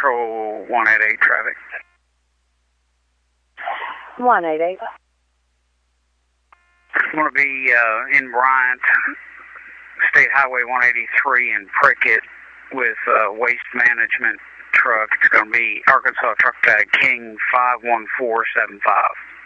Control 188 traffic. 188. It's going to be in Bryant, State Highway 183 in Prickett with Waste Management truck. It's going to be Arkansas truck tag King 51475.